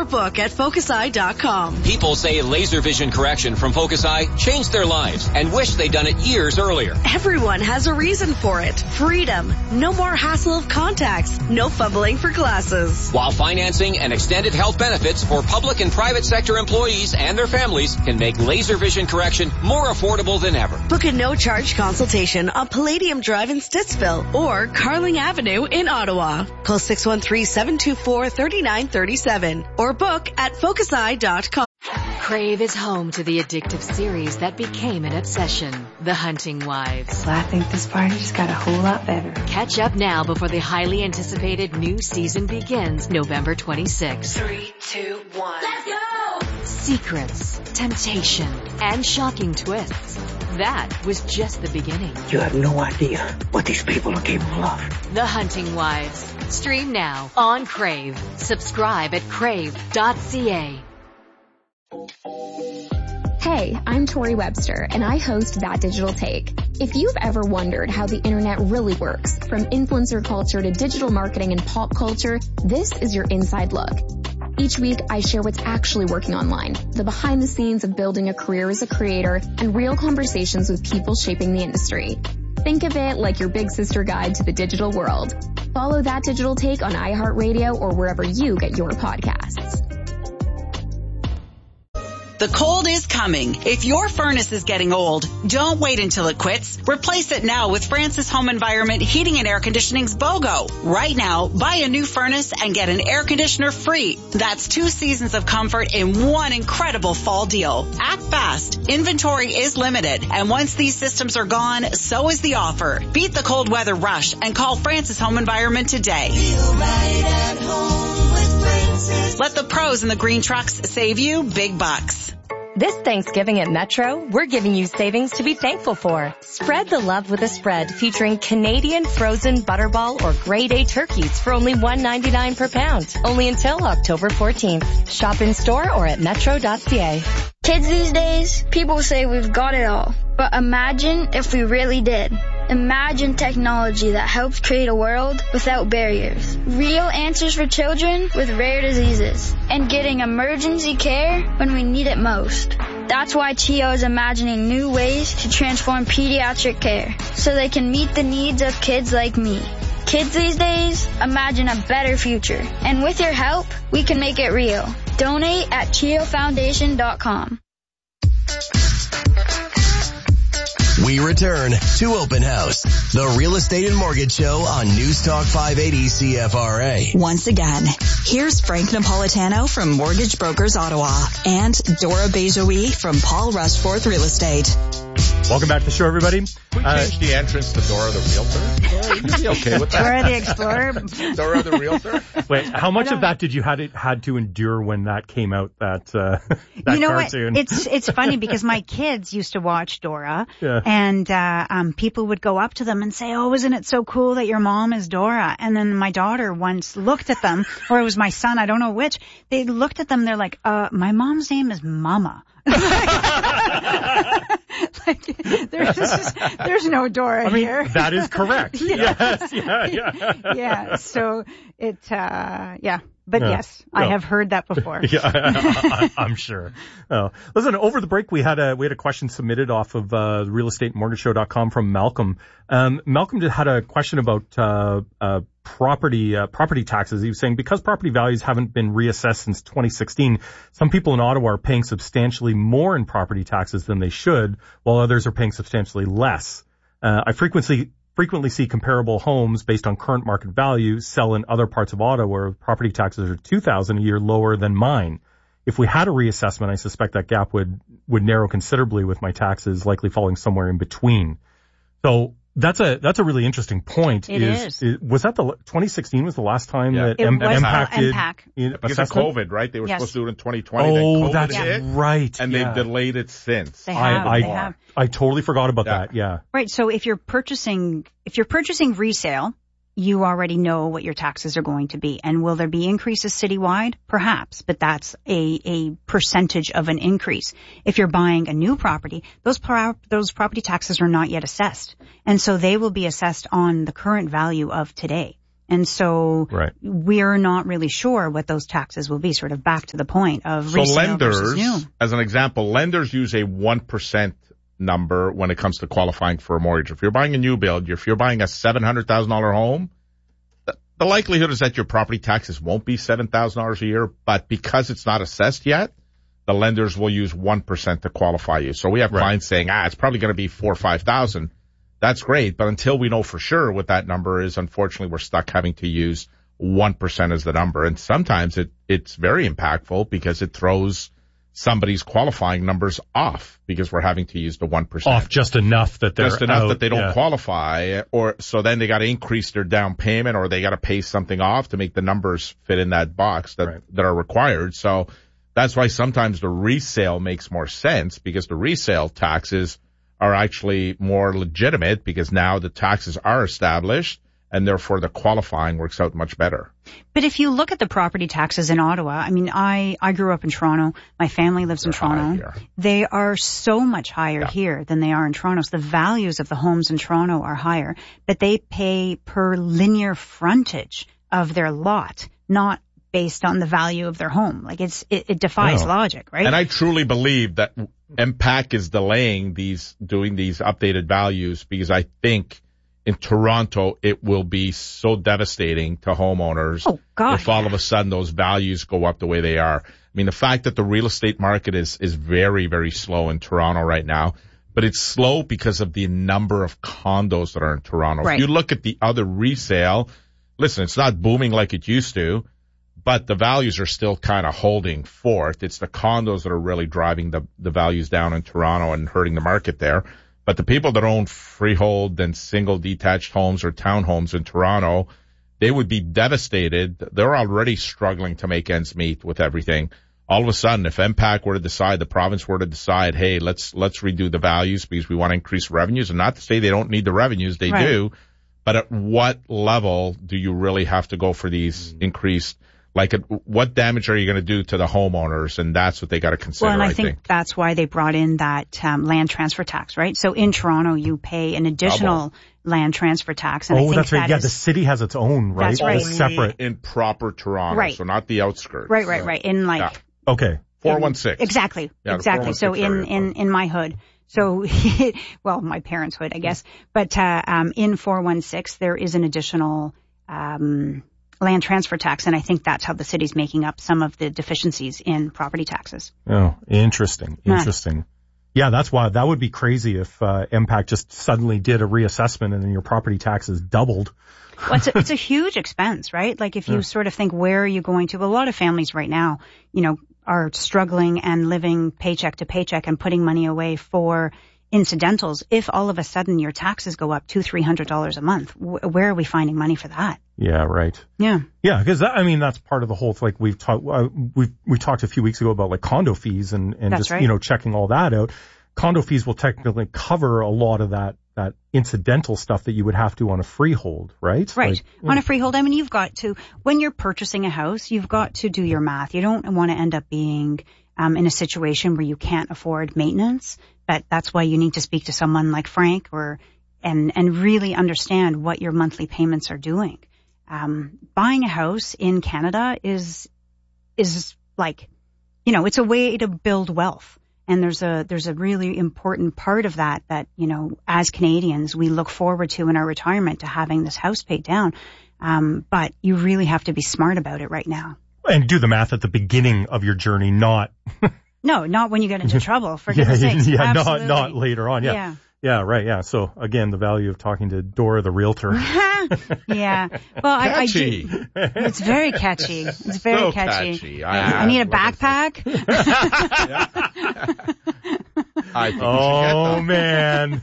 or book at FocusEye.com. People say laser vision correction from Focus Eye changed their lives and wish they'd done it years earlier. Everyone has a reason for it. Freedom. No more hassle of contacts. No fumbling for glasses. While financing and extended health benefits for public and private sector employees and their families can make laser vision correction more affordable than ever. Book a no-charge consultation on Palladium Drive in Stittsville or Carling Avenue in Ottawa. Call 613-724-3937 or book at FocusEye.com. Crave is home to the addictive series that became an obsession, The Hunting Wives. Well, I think this party just got a whole lot better. Catch up now before the highly anticipated new season begins November 26th. 3, 2, 1. Let's go! Secrets, temptation, and shocking twists. That was just the beginning. You have no idea what these people are capable of. The Hunting Wives. Stream now on Crave. Subscribe at crave.ca. Hey, I'm Tori Webster, and I host That Digital Take. If you've ever wondered how the internet really works, from influencer culture to digital marketing and pop culture, this is your inside look. Each week, I share what's actually working online, the behind the scenes of building a career as a creator, and real conversations with people shaping the industry. Think of it like your big sister guide to the digital world. Follow That Digital Take on iHeartRadio or wherever you get your podcasts. The cold is coming. If your furnace is getting old, don't wait until it quits. Replace it now with Francis Home Environment Heating and Air Conditioning's BOGO. Right now, buy a new furnace and get an air conditioner free. That's 2 seasons of comfort in one incredible fall deal. Act fast. Inventory is limited. And once these systems are gone, so is the offer. Beat the cold weather rush and call Francis Home Environment today. Feel right at home with Francis. Let the pros in the green trucks save you big bucks. This Thanksgiving at Metro, we're giving you savings to be thankful for. Spread the love with a spread featuring Canadian frozen butterball or grade A turkeys for only $1.99 per pound. Only until October 14th. Shop in store or at metro.ca. Kids these days, people say we've got it all. But imagine if we really did. Imagine technology that helps create a world without barriers. Real answers for children with rare diseases. And getting emergency care when we need it most. That's why CHEO is imagining new ways to transform pediatric care so they can meet the needs of kids like me. Kids these days, imagine a better future. And with your help, we can make it real. Donate at CHEOFoundation.com. We return to Open House, the real estate and mortgage show on News Talk 580 CFRA. Once again, here's Frank Napolitano from Mortgage Brokers Ottawa and Dora Bejoui from Paul Rushforth Real Estate. Welcome back to the show, everybody. We changed the entrance to Dora the Realtor. Are you okay with that? Dora the Explorer. Dora the Realtor. Wait, how much of that did you had to endure when that came out? That you know cartoon? What? It's funny because my kids used to watch Dora, yeah. And people would go up to them and say, "Oh, isn't it so cool that your mom is Dora?" And then my daughter once looked at them, or it was my son, I don't know which. They looked at them. They're like, "My mom's name is Mama." Like, there's no Dora here. That is correct. Yes, yeah. Yeah, so it, yeah. But yes, I have heard that before. Yeah, I'm sure. Oh. Listen, over the break we had a question submitted off of realestatemortgageshow.com from Malcolm. Malcolm had a question about property taxes. He was saying because property values haven't been reassessed since 2016, some people in Ottawa are paying substantially more in property taxes than they should, while others are paying substantially less. I frequently see comparable homes based on current market value sell in other parts of Ottawa where property taxes are $2,000 a year lower than mine. If we had a reassessment, I suspect that gap would narrow considerably, with my taxes likely falling somewhere in between. So that's a really interesting point. It is. Was that 2016 was the last time that MPAC did because of COVID, right? They were supposed to do it in 2020. Oh, that's right. And they've delayed it since. They have. I totally forgot about that. Yeah. Right. So if you're purchasing resale, you already know what your taxes are going to be. And will there be increases citywide? Perhaps, but that's a percentage of an increase. If you're buying a new property, those property taxes are not yet assessed. And so they will be assessed on the current value of today. And so we're not really sure what those taxes will be, sort of back to the point of resale versus new. As an example, lenders use a 1% number when it comes to qualifying for a mortgage. If you're buying a new build, if you're buying a $700,000 home, the likelihood is that your property taxes won't be $7,000 a year, but because it's not assessed yet, the lenders will use 1% to qualify you. So we have clients saying, it's probably going to be $4,000 or $5,000. That's great, but until we know for sure what that number is, unfortunately, we're stuck having to use 1% as the number. And sometimes it's very impactful because it throws somebody's qualifying numbers off because we're having to use the 1%. Off just enough that they're that they don't qualify, or so then they got to increase their down payment or they got to pay something off to make the numbers fit in that box that are required. So that's why sometimes the resale makes more sense because the resale taxes are actually more legitimate because now the taxes are established and therefore the qualifying works out much better. But if you look at the property taxes in Ottawa, I mean, I grew up in Toronto. My family lives in Toronto. They are so much higher here than they are in Toronto. So the values of the homes in Toronto are higher, but they pay per linear frontage of their lot, not based on the value of their home. Like it defies logic, right? And I truly believe that MPAC is delaying doing these updated values because I think in Toronto, it will be so devastating to homeowners if all of a sudden those values go up the way they are. I mean, the fact that the real estate market is very, very slow in Toronto right now, but it's slow because of the number of condos that are in Toronto. If you look at the other resale, listen, it's not booming like it used to, but the values are still kind of holding forth. It's the condos that are really driving the values down in Toronto and hurting the market there. But the people that own freehold and single detached homes or townhomes in Toronto, they would be devastated. They're already struggling to make ends meet with everything. All of a sudden, if MPAC were to decide, the province were to decide, hey, let's redo the values because we want to increase revenues, and not to say they don't need the revenues, they do. But at what level do you really have to go for these increased? Like, what damage are you going to do to the homeowners? And that's what they got to consider, Well, and I think that's why they brought in that land transfer tax, right? So in Toronto, you pay an additional land transfer tax. And I think that's right. Yeah, the city has its own, right? That's right. Separate. In proper Toronto, so not the outskirts. Right. In like... Okay. 416. Exactly. So in my hood. So, well, my parents' hood, I guess. But in 416, there is an additional... land transfer tax, and I think that's how the city's making up some of the deficiencies in property taxes. Oh, interesting. Yeah, that's why that would be crazy if MPAC just suddenly did a reassessment and then your property taxes doubled. Well, it's a huge expense, right? Like if you sort of think, where are you going to? A lot of families right now, are struggling and living paycheck to paycheck and putting money away for incidentals. If all of a sudden your taxes go up $200-300 a month, where are we finding money for that? Yeah, right. Yeah, because that's part of the whole. Like we talked a few weeks ago about like condo fees and just checking all that out. Condo fees will technically cover a lot of that incidental stuff that you would have to on a freehold, right? Right. On a freehold, I mean, you've got to, when you're purchasing a house, you've got to do your math. You don't want to end up being in a situation where you can't afford maintenance. But that's why you need to speak to someone like Frank and really understand what your monthly payments are doing. Buying a house in Canada is like, it's a way to build wealth. And there's a really important part of that, as Canadians, we look forward to in our retirement to having this house paid down. But you really have to be smart about it right now. And do the math at the beginning of your journey, not... No, not when you get into trouble, for goodness sakes. Yeah, not later on. Yeah, right. Yeah. So again, the value of talking to Dora, the realtor. Yeah. Well, catchy. It's very catchy. It's very catchy. I need a backpack. I think man.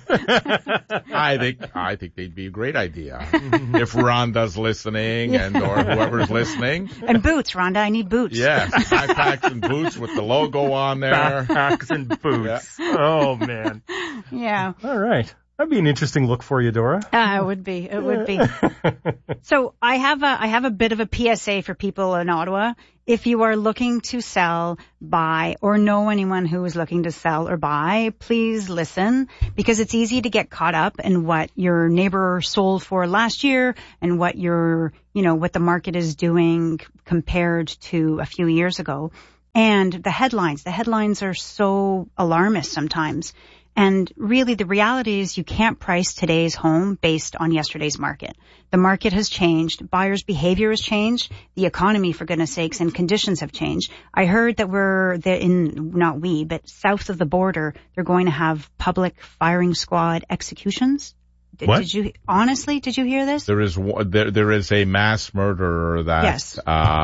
I think they'd be a great idea. If Rhonda's listening or whoever's listening. And boots, Rhonda. I need boots. Yeah. Backpacks and boots with the logo on there. Backpacks and boots. Yeah. Oh, man. Yeah. All right. That'd be an interesting look for you, Dora. It would be. It would be. So I have a bit of a PSA for people in Ottawa. if you are looking to sell, buy, or know anyone who is looking to sell or buy, please listen, because it's easy to get caught up in what your neighbor sold for last year and what what the market is doing compared to a few years ago. And the headlines are so alarmist sometimes. And really the reality is you can't price today's home based on yesterday's market. The market has changed. Buyers' behavior has changed. The economy, for goodness sakes, and conditions have changed. I heard that but south of the border, they're going to have public firing squad executions. What? Did you hear this? There is a mass murderer that, yes.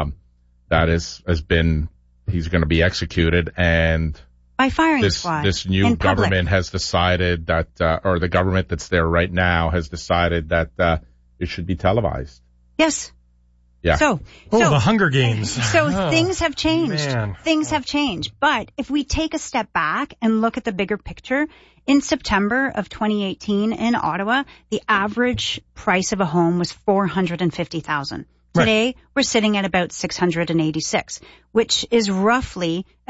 He's going to be executed, and by firing squad. This new government has decided that, or the government that's there right now has decided that it should be televised. Yes. Yeah. So the Hunger Games. So things have changed. Man. Things have changed. But if we take a step back and look at the bigger picture, in September of 2018 in Ottawa, the average price of a home was $450,000. Today, we're sitting at about 686, which is roughly a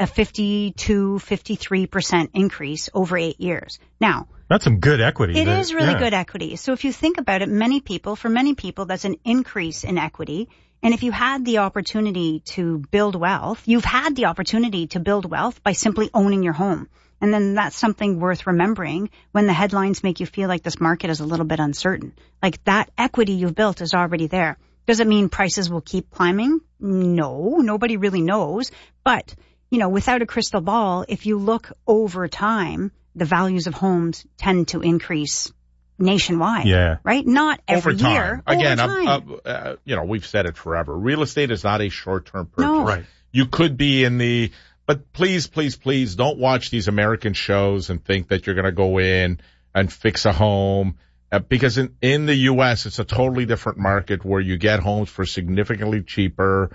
53% increase over 8 years. Now, that's some good equity. It is really good equity. So if you think about it, for many people, that's an increase in equity. And if you had the opportunity to build wealth, you've had the opportunity to build wealth by simply owning your home. And then that's something worth remembering when the headlines make you feel like this market is a little bit uncertain. Like that equity you've built is already there. Does it mean prices will keep climbing? No, nobody really knows. But, without a crystal ball, if you look over time, the values of homes tend to increase nationwide. Yeah. Right? Not every over time. year. Again, over time. We've said it forever. Real estate is not a short-term purchase. No. Right. You could be but please, please, please don't watch these American shows and think that you're going to go in and fix a home. Because in the U.S., it's a totally different market where you get homes for significantly cheaper.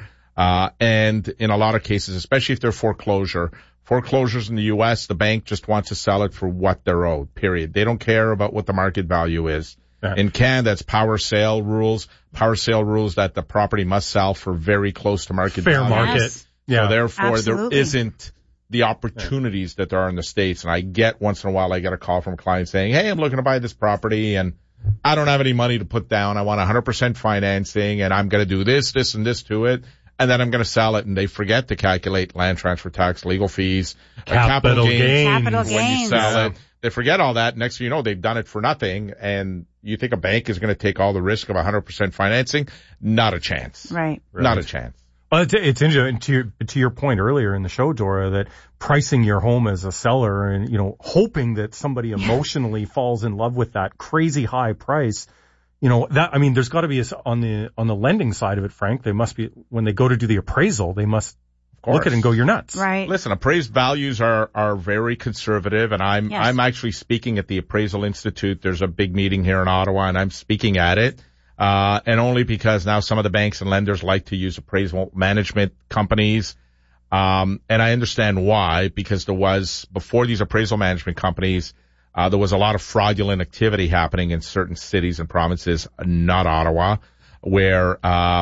And in a lot of cases, especially if they're foreclosures in the U.S., the bank just wants to sell it for what they're owed, period. They don't care about what the market value is. Yeah. In Canada, that's power sale rules that the property must sell for very close to market value. Fair market. Yes. Yeah. So therefore, Absolutely. there isn't the opportunities that there are in the States. And I get once in a while, I get a call from a client saying, hey, I'm looking to buy this property and I don't have any money to put down. I want 100% financing and I'm going to do this, this, and this to it. And then I'm going to sell it, and they forget to calculate land transfer tax, legal fees, capital gains. When you sell it. They forget all that. Next thing you know, they've done it for nothing. And you think a bank is going to take all the risk of 100% financing? Not a chance. Right. Not a chance. Well, it's interesting to your point earlier in the show, Dora, that pricing your home as a seller and, hoping that somebody emotionally falls in love with that crazy high price, there's got to be on the lending side of it, Frank, they must be, when they go to do the appraisal, they must look at it and go, you're nuts. Right. Listen, appraised values are very conservative, and I'm actually speaking at the Appraisal Institute. There's a big meeting here in Ottawa, and I'm speaking at it. And only because now some of the banks and lenders like to use appraisal management companies. And I understand why, because before these appraisal management companies, there was a lot of fraudulent activity happening in certain cities and provinces, not Ottawa, where,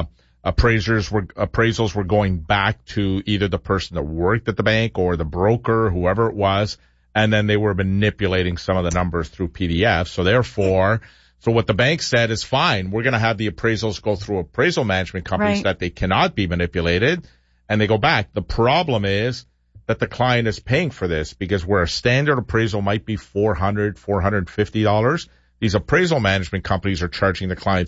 appraisals were going back to either the person that worked at the bank or the broker, whoever it was, and then they were manipulating some of the numbers through PDF. So therefore, what the bank said is fine. We're going to have the appraisals go through appraisal management companies that they cannot be manipulated, and they go back. The problem is that the client is paying for this, because where a standard appraisal might be $400, $450, these appraisal management companies are charging the client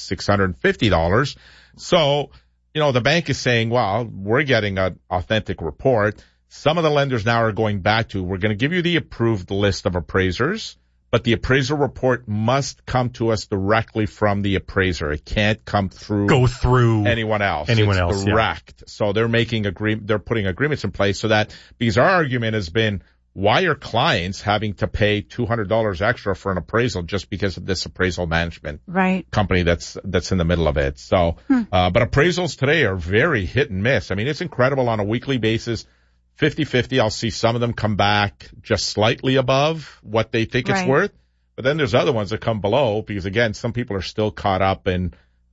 $650. So, the bank is saying, well, we're getting an authentic report. Some of the lenders now are going back to, we're going to give you the approved list of appraisers, but the appraisal report must come to us directly from the appraiser. It can't go through anyone else. It's direct. Yeah. So they're they're putting agreements in place so that, because our argument has been, why are clients having to pay $200 extra for an appraisal just because of this appraisal management company that's in the middle of it? So, but appraisals today are very hit and miss. I mean, it's incredible on a weekly basis. 50-50, I'll see some of them come back just slightly above what they think it's worth. But then there's other ones that come below, because again, some people are still caught up in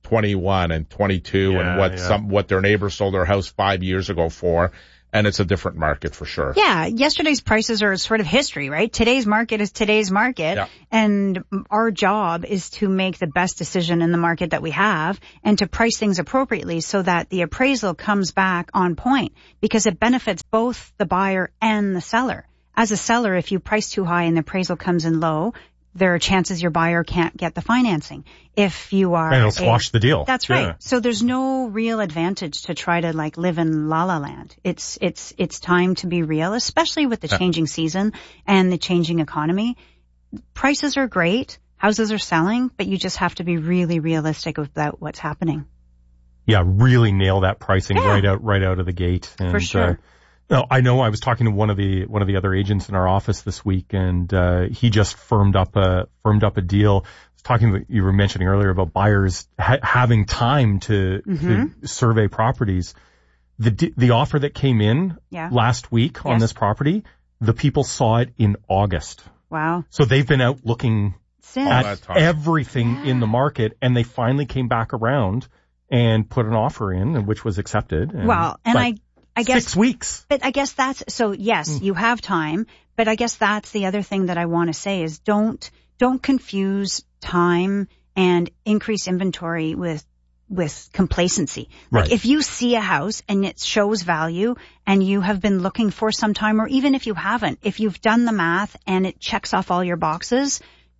21 and 22 and what their neighbors sold their house 5 years ago for. And it's a different market for sure. Yeah. Yesterday's prices are sort of history, right? Today's market is today's market. Yeah. And our job is to make the best decision in the market that we have and to price things appropriately so that the appraisal comes back on point, because it benefits both the buyer and the seller. As a seller, if you price too high and the appraisal comes in low, there are chances your buyer can't get the financing. If you are... And it'll squash the deal. That's right. Yeah. So there's no real advantage to try to live in la la land. It's time to be real, especially with the changing season and the changing economy. Prices are great. Houses are selling, but you just have to be really realistic about what's happening. Yeah, really nail that pricing right out of the gate. And, for sure. No, I know I was talking to one of the other agents in our office this week, and he just firmed up a deal. You were mentioning earlier about buyers having time to survey properties. The offer that came in last week on this property, the people saw it in August. Wow. So they've been out looking at everything in the market, and they finally came back around and put an offer in, which was accepted. I guess 6 weeks. But I guess that's, so yes, you have time, but I guess that's the other thing that I want to say is don't confuse time and increase inventory with complacency. Like if you see a house and it shows value and you have been looking for some time, or even if you haven't, if you've done the math and it checks off all your boxes,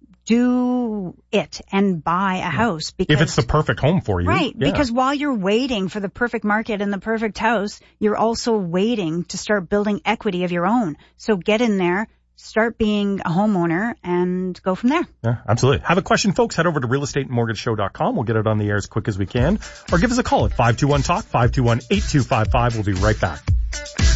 do it and buy a house. Because, if it's the perfect home for you. Right. Yeah. Because while you're waiting for the perfect market and the perfect house, you're also waiting to start building equity of your own. So get in there, start being a homeowner, and go from there. Yeah, absolutely. Have a question, folks? Head over to realestateandmortgageshow.com. We'll get it on the air as quick as we can. Or give us a call at 521-TALK, 521-8255. We'll be right back.